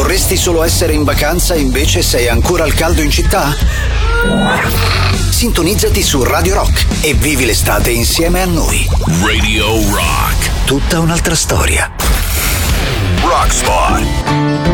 Vorresti solo essere in vacanza e invece sei ancora al caldo in città? Sintonizzati su Radio Rock e vivi l'estate insieme a noi. Radio Rock. Tutta un'altra storia. Rock Spot.